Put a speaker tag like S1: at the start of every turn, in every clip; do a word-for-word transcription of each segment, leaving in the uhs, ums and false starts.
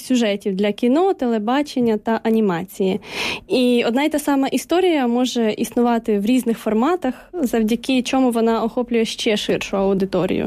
S1: сюжетів для кіно, телебачення та анімації. І одна й та сама історія може існувати в різних форматах, завдяки чому вона охоплює ще ширшу аудиторію.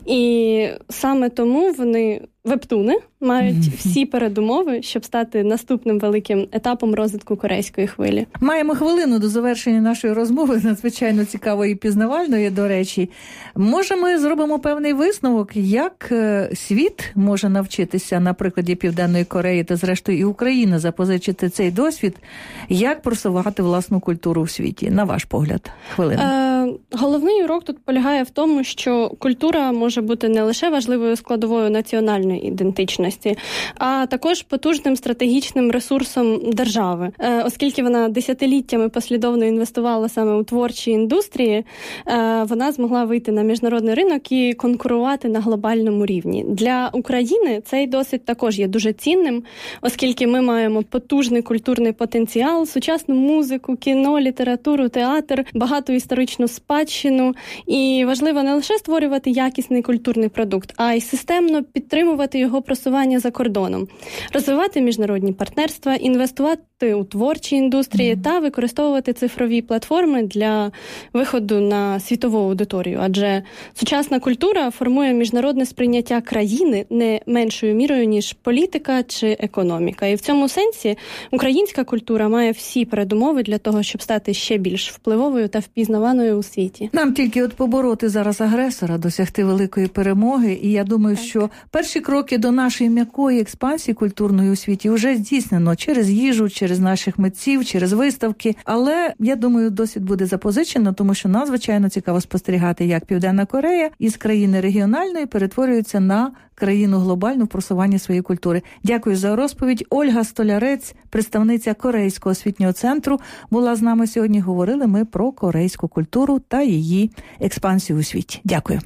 S1: І саме тому вони, вебтуни, мають всі передумови, щоб стати наступним великим етапом розвитку корейської хвилі.
S2: Маємо хвилину до завершення нашої розмови, надзвичайно цікавої і пізнавальної, до речі. Може, ми зробимо певний висновок, як світ може навчитися на прикладі Південної Кореї та, зрештою, і Україна запозичити цей досвід, як просувати власну культуру в світі, на ваш погляд? Хвилина.
S1: Е, головний урок тут полягає в тому, що культура може бути не лише важливою складовою національної ідентичності, а також потужним стратегічним ресурсом держави. Е, оскільки вона десятиліттями послідовно інвестувала саме у творчі індустрії, е, вона змогла вийти на міжнародний ринок і конкурувати на глобальному рівні. Для України цей досвід також є дуже цінним, оскільки ми маємо потужний культурний потенціал, сучасну музику, кіно, літературу, театр, багату історичну спадщину. І важливо не лише створювати якісний культурний продукт, а й системно підтримувати його просування за кордоном, розвивати міжнародні партнерства, інвестувати у творчі індустрії mm-hmm. та використовувати цифрові платформи для виходу на світову аудиторію. Адже сучасна культура формує міжнародне сприйняття країни не меншою мірою, ніж політика чи економіка. І в цьому сенсі українська культура має всі передумови для того, щоб стати ще більш впливовою та впізнаваною у світі.
S2: Нам тільки от побороти зараз агресора, досягти великої перемоги. І я думаю, так. що перші кроки до нашої м'якої експансії культурної у світі вже здійснено через їжу, через наших митців, через виставки. Але, я думаю, досвід буде запозичено, тому що надзвичайно цікаво спостерігати, як Південна Корея із країни регіональної перетворюється на країну глобальну в просуванні своєї культури. Дякую за розповідь. Ольга Столярець, представниця Корейського освітнього центру, була з нами сьогодні. Говорили ми про корейську культуру та її експансію у світі. Дякую.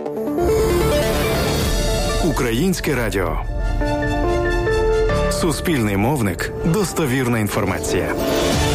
S3: Українське радіо. Суспільний мовник. Достовірна інформація.